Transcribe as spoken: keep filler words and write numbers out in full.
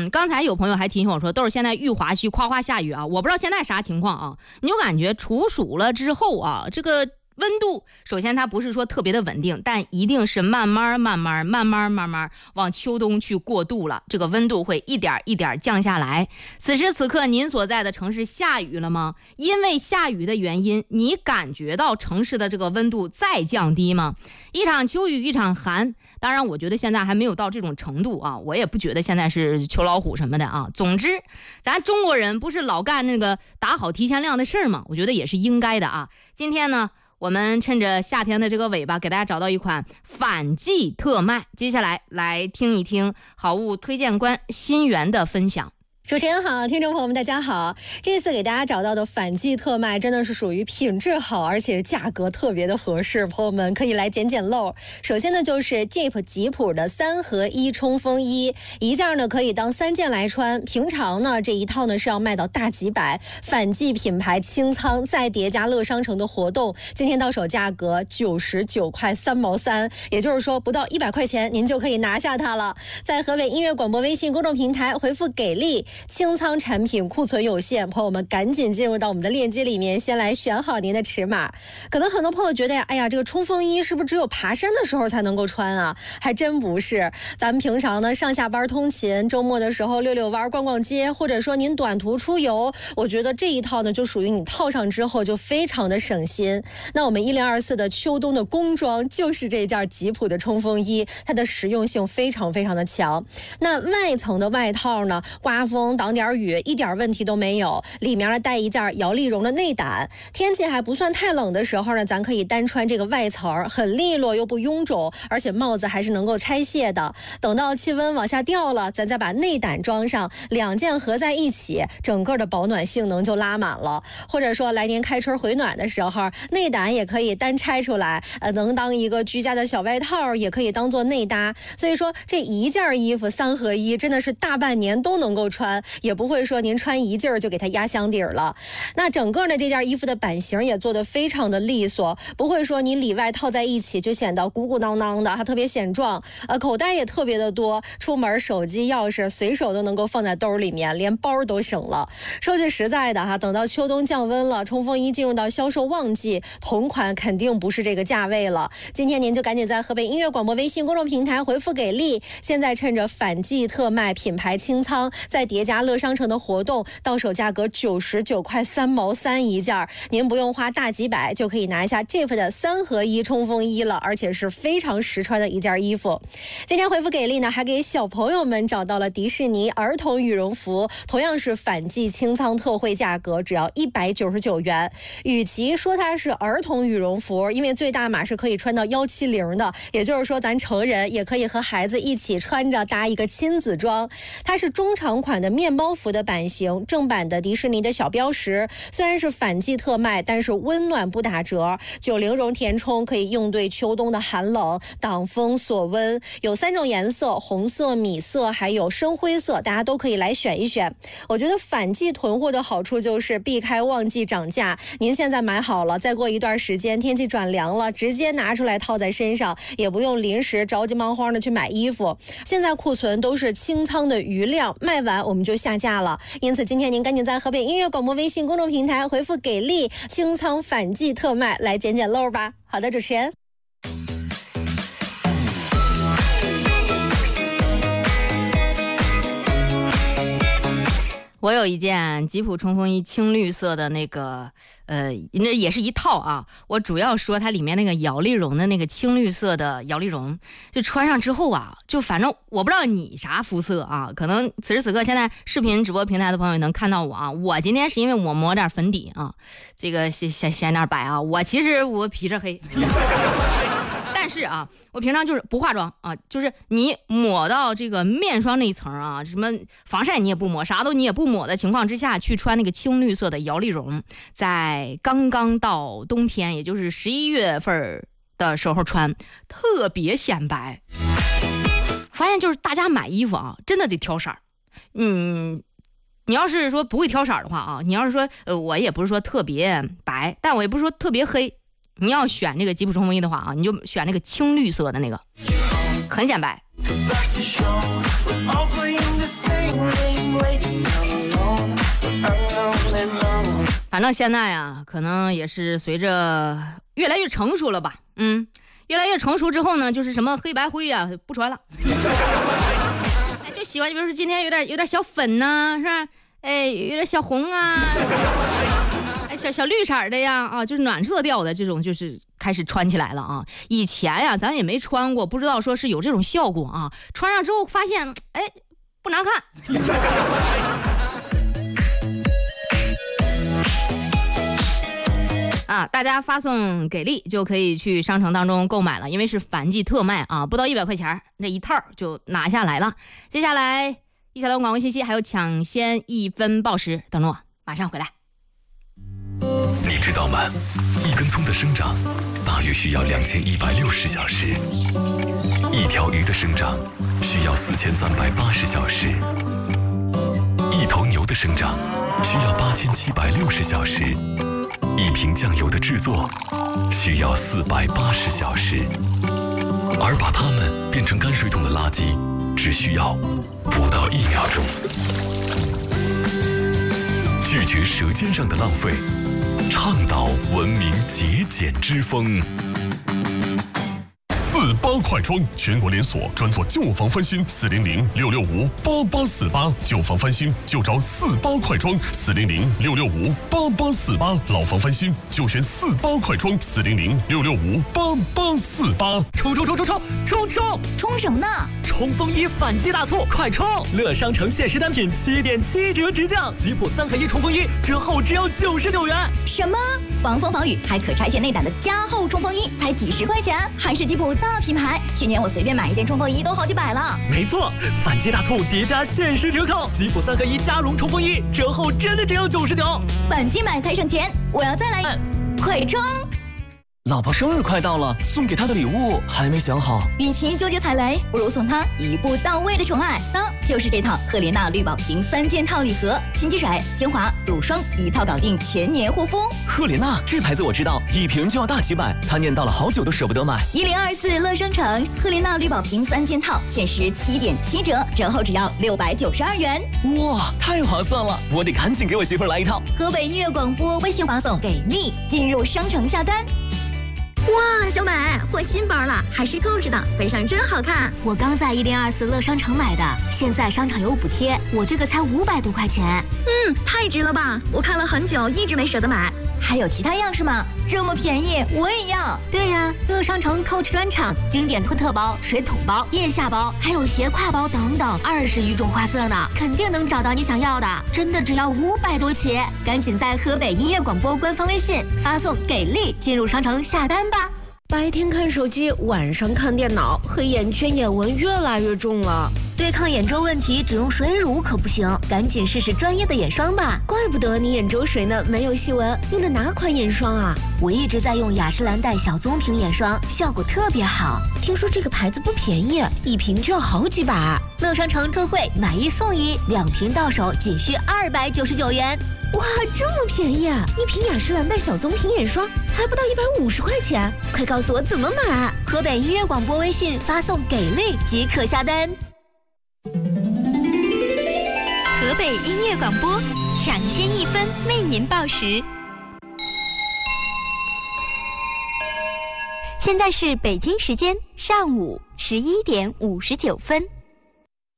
嗯，刚才有朋友还提醒我说，都是现在玉华区夸夸下雨啊，我不知道现在啥情况啊。你就感觉处暑了之后啊，这个温度首先它不是说特别的稳定，但一定是慢慢慢慢慢慢慢慢往秋冬去过渡了，这个温度会一点一点降下来。此时此刻您所在的城市下雨了吗？因为下雨的原因，你感觉到城市的这个温度再降低吗？一场秋雨一场寒，当然我觉得现在还没有到这种程度啊，我也不觉得现在是秋老虎什么的啊。总之咱中国人不是老干那个打好提前量的事儿吗？我觉得也是应该的啊。今天呢，我们趁着夏天的这个尾巴，给大家找到一款反季特卖。接下来来听一听好物推荐官新源的分享。 主持人好，听众朋友们大家好，这次给大家找到的反季特卖真的是属于品质好，而且价格特别的合适，朋友们可以来捡捡漏。首先呢，就是 Jeep 吉普的三合一冲锋衣，一件呢可以当三件来穿，平常呢这一套呢是要卖到大几百，反季品牌清仓再叠加乐商城的活动，今天到手价格九十九块三毛三，也就是说不到一百块钱您就可以拿下它了。在河北音乐广播微信公众平台回复给力，清仓产品库存有限，朋友们赶紧进入到我们的链接里面，先来选好您的尺码。可能很多朋友觉得呀，哎呀，这个冲锋衣是不是只有爬山的时候才能够穿啊？还真不是，咱们平常呢上下班通勤，周末的时候溜溜弯、逛逛街，或者说您短途出游，我觉得这一套呢就属于你套上之后就非常的省心。那我们一零二四的秋冬的工装就是这件吉普的冲锋衣，它的实用性非常非常的强。那外层的外套呢，刮风挡点雨一点问题都没有，里面呢带一件摇粒绒的内胆，天气还不算太冷的时候呢，咱可以单穿这个外层，很利落又不臃肿，而且帽子还是能够拆卸的。等到气温往下掉了，咱再把内胆装上，两件合在一起，整个的保暖性能就拉满了。或者说来年开春回暖的时候，内胆也可以单拆出来，呃，能当一个居家的小外套，也可以当做内搭。所以说这一件衣服三合一真的是大半年都能够穿，也不会说您穿一件就给它压箱底了。那整个呢这件衣服的版型也做得非常的利索，不会说你里外套在一起就显得鼓鼓囊囊的，还特别显壮。呃，口袋也特别的多，出门手机钥匙随手都能够放在兜里面，连包都省了。说句实在的哈，等到秋冬降温了，冲锋衣进入到销售旺季，同款肯定不是这个价位了。今天您就赶紧在河北音乐广播微信公众平台回复给力，现在趁着反季特卖品牌清仓再叠加乐商城的活动，到手价格九十九块三毛三一件，您不用花大几百就可以拿下 Jeep 的三合一冲锋衣了，而且是非常实穿的一件衣服。今天回复给力呢，还给小朋友们找到了迪士尼儿童羽绒服，同样是反季清仓特惠价格，只要一百九十九元。与其说它是儿童羽绒服，因为最大码是可以穿到一七零的，也就是说咱成人也可以和孩子一起穿着搭一个亲子装。它是中长款的面包服的版型，正版的迪士尼的小标识，虽然是反季特卖，但是温暖不打折。九零绒填充可以应对秋冬的寒冷，挡风锁温。有三种颜色，红色、米色还有深灰色，大家都可以来选一选。我觉得反季囤货的好处就是避开旺季涨价，您现在买好了，再过一段时间天气转凉了，直接拿出来套在身上，也不用临时着急忙慌的去买衣服。现在库存都是清仓的余量，卖完我们就下架了。因此今天您赶紧在河北音乐广播微信公众平台回复给力清仓反季特卖来捡捡漏吧。好的，主持人。 我有一件吉普冲锋衣青绿色的那个，呃，那也是一套啊。我主要说它里面那个摇粒绒的那个青绿色的摇粒绒，就穿上之后啊，就反正我不知道你啥肤色啊，可能此时此刻现在视频直播平台的朋友能看到我啊。我今天是因为我抹点粉底啊，这个显显显点白啊。我其实我皮色黑。但是啊，我平常就是不化妆啊，就是你抹到这个面霜那一层啊，什么防晒你也不抹，啥都你也不抹的情况之下，去穿那个青绿色的摇粒绒，在刚刚到冬天，也就是十一月份的时候穿，特别显白。发现就是大家买衣服啊，真的得挑色儿。嗯，你要是说不会挑色的话啊，你要是说呃，我也不是说特别白，但我也不是说特别黑。你要选这个吉普冲锋衣的话啊，你就选那个青绿色的那个，很显白。 反正现在啊，可能也是随着越来越成熟了吧，嗯，越来越成熟之后呢，就是什么黑白灰啊不穿了，哎，就喜欢，比如说今天有点有点小粉呐、啊，是吧？哎，有点小红啊，哎，小小绿色的呀，啊，就是暖色调的这种，就是开始穿起来了啊。以前呀，咱也没穿过，不知道说是有这种效果啊。穿上之后发现，哎，不难看。啊，大家发送给力就可以去商城当中购买了，因为是反季特卖啊，不到一百块钱，这一套就拿下来了。接下来一小段广告信息，还有抢先一分报时，等着我，马上回来。 你知道吗？一根葱的生长大约需要两千一百六十小时，一条鱼的生长需要四千三百八十小时，一头牛的生长需要八千七百六十小时，一瓶酱油的制作需要四百八十小时，而把它们变成泔水桶的垃圾只需要不到一秒钟。拒绝舌尖上的浪费，倡导文明节俭之风。 四八快装，全国连锁，专做旧房翻新，四零零六六五八八四八，旧房翻新就找四八快装，四零零六六五八八四八，老房翻新就选四八快装，四零零六六五八八四八。 冲冲冲冲冲冲冲冲什么呢？ 冲锋衣反季大促，快冲！乐商城限时单品七点七折直降，吉普三合一冲锋衣折后只要九十九元。 什么？防风防雨还可拆卸内胆的加厚冲锋衣才几十块钱，还是吉普大品牌。去年我随便买一件冲锋衣都好几百了。 没错，反季大促叠加限时折扣，吉普三合一加绒冲锋衣折后真的只要九十九。 反季买才省钱，我要再来，嗯、快冲！ 老婆生日快到了，送给她的礼物还没想好。 与其纠结踩雷，不如送她一步到位的宠爱。那就是这套赫莲娜绿宝瓶三件套礼盒，新机水、精华、乳霜一套搞定全年护肤。 赫莲娜这牌子我知道，一瓶就要大几百，她念叨了好久都舍不得买。 一零二四乐商城赫莲娜绿宝瓶三件套，限时七点七折，折后只要六百九十二元。 哇，太划算了！我得赶紧给我媳妇儿来一套。 河北音乐广播微信发送给力，进入商城下单。哇，小美换新包了，还是扣着的，背上真好看。 我刚在一零二四乐商城买的，现在商场有补贴，我这个才五百多块钱。 嗯，太值了吧！我看了很久，一直没舍得买。还有其他样式吗？这么便宜，我也要。 对呀、啊，乐商城 Coach 专场，经典托特包、水桶包、腋下包，还有斜挎包等等，二十余种花色呢，肯定能找到你想要的。真的只要五百多起，赶紧在河北音乐广播官方微信发送“给力”进入商城下单吧。 白天看手机，晚上看电脑，黑眼圈、眼纹越来越重了。 对抗眼周问题，只用水乳可不行，赶紧试试专业的眼霜吧。 怪不得你眼周水呢没有细纹，用的哪款眼霜啊？ 我一直在用雅诗兰黛小棕瓶眼霜，效果特别好。 听说这个牌子不便宜，一瓶就要好几百。 乐商城特惠，买一送一，两瓶到手仅需二百九十九元。 哇，这么便宜啊！一瓶雅诗兰黛小棕瓶眼霜还不到一百五十块钱，快告诉我怎么买！ 河北音乐广播微信发送“给力”即可下单。 河北音乐广播抢先一分为您报时。现在是北京时间上午十一点五十九分。